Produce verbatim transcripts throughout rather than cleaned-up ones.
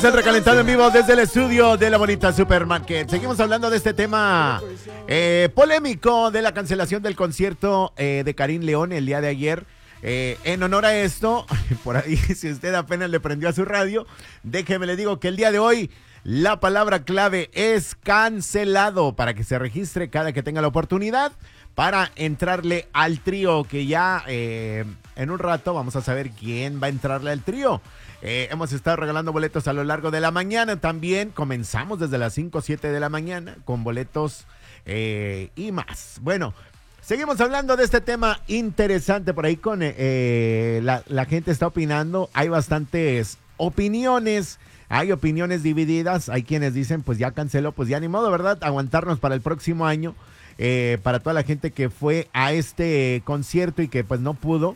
El recalentado en vivo desde el estudio de la bonita Supermarket. Seguimos hablando de este tema eh, polémico de la cancelación del concierto eh, de Karim León el día de ayer. Eh, en honor a esto, por ahí, si usted apenas le prendió a su radio, déjeme le digo que el día de hoy la palabra clave es cancelado, para que se registre cada que tenga la oportunidad para entrarle al trío, que ya eh, en un rato vamos a saber quién va a entrarle al trío. Eh, hemos estado regalando boletos a lo largo de la mañana. También comenzamos desde las cinco o siete de la mañana con boletos eh, y más. Bueno, seguimos hablando de este tema interesante por ahí con eh, la, la gente está opinando. Hay bastantes opiniones. Hay opiniones divididas. Hay quienes dicen, pues ya canceló, pues ya ni modo, ¿verdad? Aguantarnos para el próximo año. Eh, para toda la gente que fue a este concierto y que pues no pudo.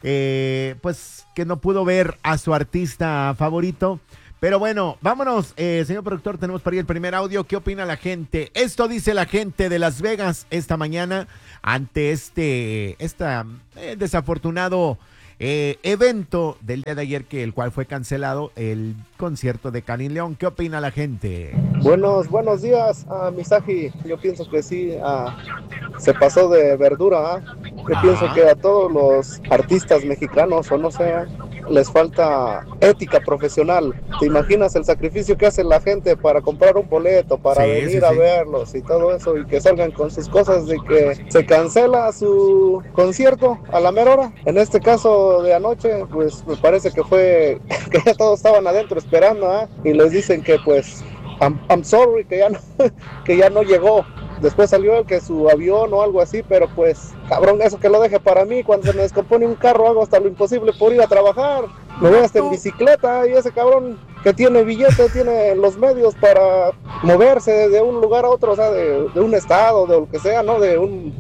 Eh, pues que no pudo ver a su artista favorito. Pero bueno, vámonos, eh, señor productor, tenemos para ahí el primer audio. ¿Qué opina la gente? Esto dice la gente de Las Vegas esta mañana ante este esta, eh, desafortunado eh, evento del día de ayer, que el cual fue cancelado, el concierto de Karim León. ¿Qué opina la gente? Buenos, buenos días, uh, Misaki. Yo pienso que sí, uh, se pasó de verdura. ¿eh? Yo ah. pienso que a todos los artistas mexicanos, o no sé, les falta ética profesional. ¿Te imaginas el sacrificio que hace la gente para comprar un boleto, para sí, venir sí, a sí. verlos y todo eso, y que salgan con sus cosas de que se cancela su concierto a la mera hora? En este caso de anoche, pues me parece que fue que ya todos estaban adentro esperando, ¿eh? Y les dicen que pues I'm, I'm sorry, que ya no, que ya no llegó. Después salió el que su avión o algo así, pero pues, cabrón, eso que lo deje para mí. Cuando se me descompone un carro, hago hasta lo imposible por ir a trabajar. Me voy hasta en bicicleta, y ese cabrón que tiene billete, tiene los medios para moverse de un lugar a otro, o sea, de, de un estado, de lo que sea, ¿no? De un...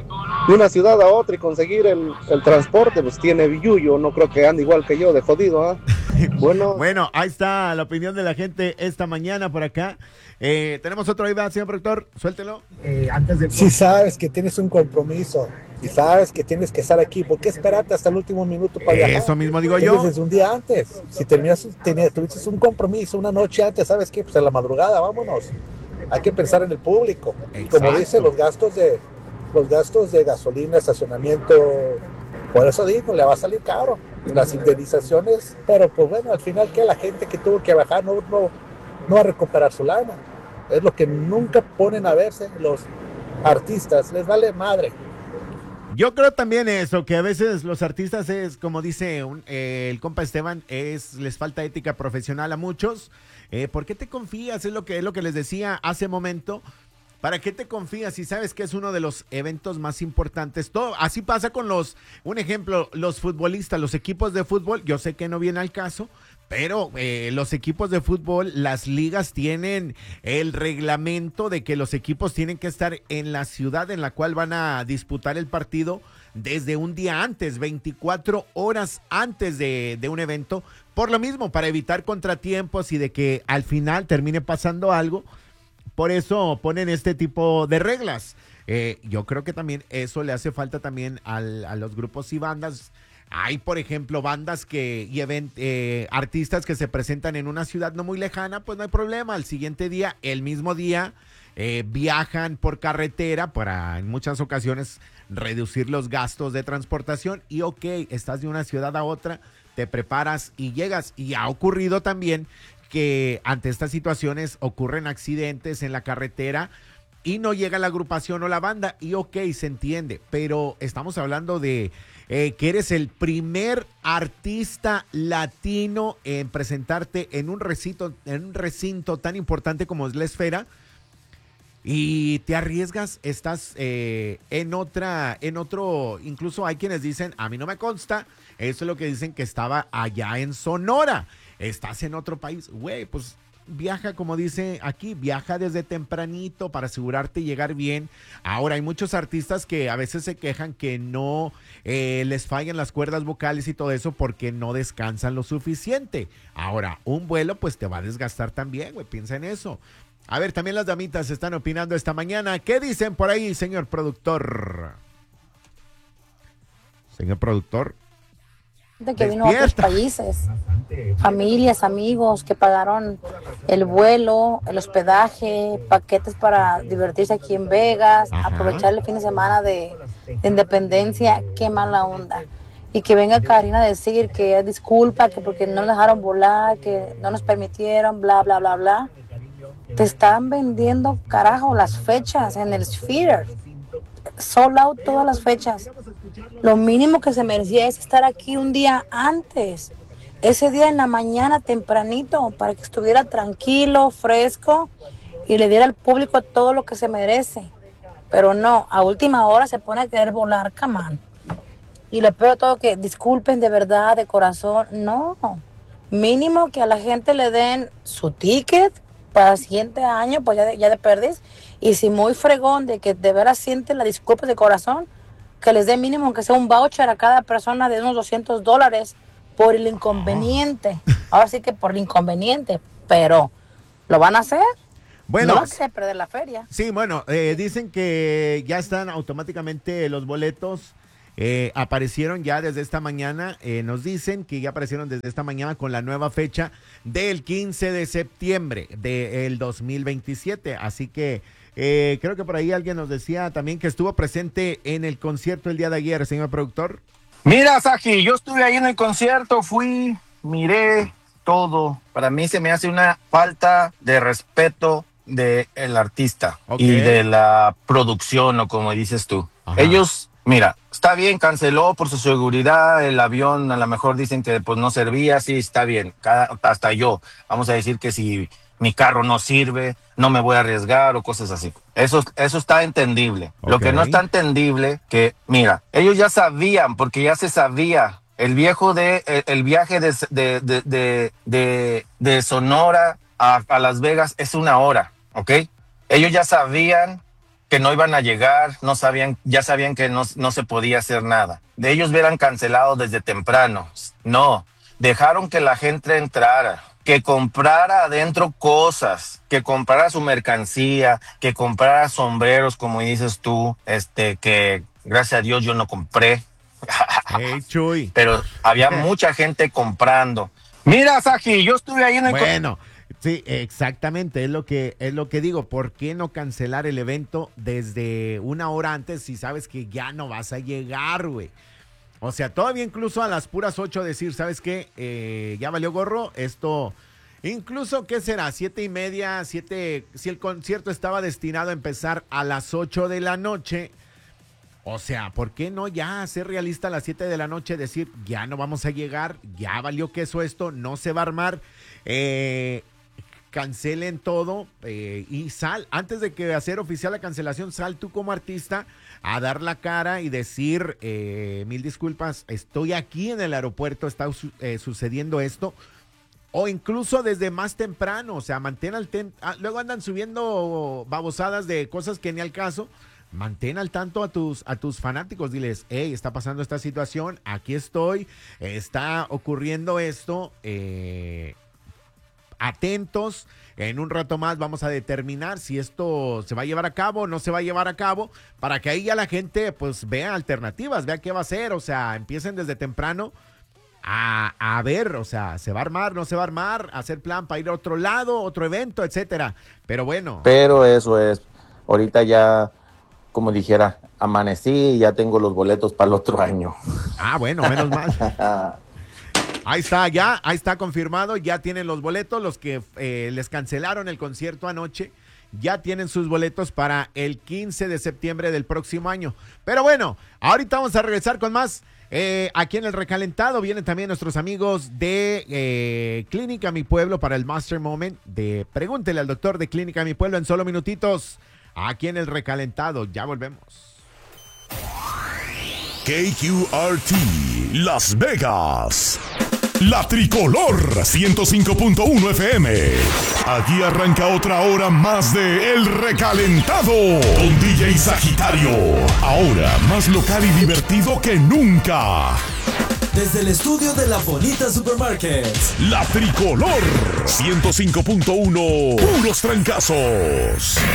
de una ciudad a otra y conseguir el, el transporte, pues tiene billuyo. No creo que ande igual que yo, de jodido, ¿eh? Bueno, bueno, ahí está la opinión de la gente esta mañana por acá. Eh, tenemos otro ahí, señor productor, suéltelo. Eh, antes de... Si sabes que tienes un compromiso y sabes que tienes que estar aquí, ¿por qué esperarte hasta el último minuto para viajar? Eso mismo digo yo. Desde un día antes. Si terminas, tenías, tuviste un compromiso una noche antes, ¿sabes qué? Pues en la madrugada, vámonos. Hay que pensar en el público. Exacto. Como dice, los gastos de los gastos de gasolina, estacionamiento, por eso digo, le va a salir caro. Las indemnizaciones, pero pues bueno, al final que la gente que tuvo que bajar no, no, no va a recuperar su lana. Es lo que nunca ponen a verse los artistas, les vale madre. Yo creo también eso, que a veces los artistas es, como dice un, eh, el compa Esteban, es les falta ética profesional a muchos. Eh, ¿Por qué te confías? Es lo que, es lo que les decía hace momento. ¿Para qué te confías si sabes que es uno de los eventos más importantes? Todo, así pasa con los, un ejemplo, los futbolistas, los equipos de fútbol. Yo sé que no viene al caso, pero eh, los equipos de fútbol, las ligas tienen el reglamento de que los equipos tienen que estar en la ciudad en la cual van a disputar el partido desde un día antes, veinticuatro horas antes de, de un evento, por lo mismo, para evitar contratiempos y de que al final termine pasando algo. Por eso ponen este tipo de reglas. Eh, yo creo que también eso le hace falta también al, a los grupos y bandas. Hay, por ejemplo, bandas que y event, eh, artistas que se presentan en una ciudad no muy lejana, pues no hay problema. Al siguiente día, el mismo día, eh, viajan por carretera para en muchas ocasiones reducir los gastos de transportación. Y ok, estás de una ciudad a otra, te preparas y llegas. Y ha ocurrido también que ante estas situaciones ocurren accidentes en la carretera y no llega la agrupación o la banda, y ok, se entiende, pero estamos hablando de eh, que eres el primer artista latino en presentarte en un recinto, en un recinto tan importante como es la Esfera, y te arriesgas, estás eh, en otra, en otro, incluso hay quienes dicen, a mí no me consta, eso es lo que dicen, que estaba allá en Sonora. Estás en otro país, güey, pues viaja, como dice aquí, viaja desde tempranito para asegurarte llegar bien. Ahora, hay muchos artistas que a veces se quejan que no eh, les fallan las cuerdas vocales y todo eso porque no descansan lo suficiente. Ahora, un vuelo pues te va a desgastar también, güey, piensa en eso. A ver, también las damitas están opinando esta mañana. ¿Qué dicen por ahí, señor productor? Señor productor. gente que vino a otros países, familias, amigos que pagaron el vuelo, el hospedaje, paquetes para divertirse aquí en Vegas, Ajá. aprovechar el fin de semana de, de independencia. Qué mala onda. Y que venga Karina a decir que disculpa, que porque no nos dejaron volar, que no nos permitieron, bla, bla, bla, bla. Te están vendiendo, carajo, las fechas en el Sphere. Sold out todas las fechas. Lo mínimo que se merecía es estar aquí un día antes. Ese día en la mañana, tempranito, para que estuviera tranquilo, fresco y le diera al público todo lo que se merece. Pero no, a última hora se pone a querer volar, camán. Y le pido todo que disculpen de verdad, de corazón. No, mínimo que a la gente le den su ticket para el siguiente año, pues ya de, ya de perdiz. Y si muy fregón de que de veras sienten la disculpa de corazón, que les dé mínimo que sea un voucher a cada persona de unos doscientos dólares por el inconveniente. Ahora sí que por el inconveniente, pero ¿lo van a hacer? Bueno, no sé, perder la feria. Sí, bueno, eh, dicen que ya están automáticamente los boletos. Eh, aparecieron ya desde esta mañana, eh, nos dicen que ya aparecieron desde esta mañana con la nueva fecha del quince de septiembre del dos mil veintisiete, así que eh, creo que por ahí alguien nos decía también que estuvo presente en el concierto el día de ayer, señor productor. Mira, Saji, yo estuve ahí en el concierto, fui, miré todo. Para mí se me hace una falta de respeto del artista Okay. y de la producción, o como dices tú. Ajá. Ellos, mira, está bien, canceló por su seguridad, el avión a lo mejor dicen que pues no servía, sí, está bien. Cada, hasta yo, vamos a decir que si mi carro no sirve, no me voy a arriesgar o cosas así. Eso, eso está entendible. Okay. Lo que no está entendible, que mira, ellos ya sabían, porque ya se sabía, el viejo de, el, el viaje de, de, de, de, de, de Sonora a, a Las Vegas es una hora, ¿ok? Ellos ya sabían que no iban a llegar, no sabían, ya sabían que no, no se podía hacer nada. De ellos hubieran cancelado desde temprano. No, dejaron que la gente entrara, que comprara adentro cosas, que comprara su mercancía, que comprara sombreros, como dices tú, este, que gracias a Dios yo no compré. Hey, Chuy. Pero había mucha gente comprando. Mira, Saji, yo estuve ahí en el... Bueno, sí, exactamente, es lo que es lo que digo. ¿Por qué no cancelar el evento desde una hora antes si sabes que ya no vas a llegar, güey? O sea, todavía incluso a las puras ocho decir, ¿sabes qué? Eh, ya valió gorro, esto... Incluso, ¿qué será? Siete y media, siete... Si el concierto estaba destinado a empezar a las ocho de la noche... O sea, ¿por qué no ya ser realista a las siete de la noche? Decir, ya no vamos a llegar, ya valió queso esto, no se va a armar, eh, cancelen todo eh, y sal, antes de que hacer oficial la cancelación, sal tú como artista a dar la cara y decir, eh, mil disculpas, estoy aquí en el aeropuerto, está eh, sucediendo esto. O incluso desde más temprano, o sea, mantén al ten... ah, luego andan subiendo babosadas de cosas que ni al caso. Mantén al tanto a tus, a tus fanáticos, diles, hey, está pasando esta situación, aquí estoy, está ocurriendo esto, eh, atentos, en un rato más vamos a determinar si esto se va a llevar a cabo o no se va a llevar a cabo, para que ahí ya la gente pues vea alternativas, vea qué va a hacer, o sea, empiecen desde temprano a, a ver, o sea, se va a armar, no se va a armar, hacer plan para ir a otro lado, otro evento, etcétera, pero bueno. Pero eso es, ahorita ya... Como dijera, amanecí y ya tengo los boletos para el otro año. Ah, bueno, menos mal. Ahí está, ya, ahí está confirmado, ya tienen los boletos, los que eh, les cancelaron el concierto anoche, ya tienen sus boletos para el quince de septiembre del próximo año. Pero bueno, ahorita vamos a regresar con más. Eh, aquí en el recalentado vienen también nuestros amigos de eh, Clínica Mi Pueblo para el Master Moment de Pregúntele al Doctor de Clínica Mi Pueblo en solo minutitos. Aquí en el recalentado, ya volvemos. K Q R T, Las Vegas. La Tricolor ciento cinco punto uno F M. Aquí arranca otra hora más de El Recalentado. Con D J Sagitario. Ahora más local y divertido que nunca. Desde el estudio de La Bonita Supermarket. La Tricolor ciento cinco punto uno. Puros trancazos.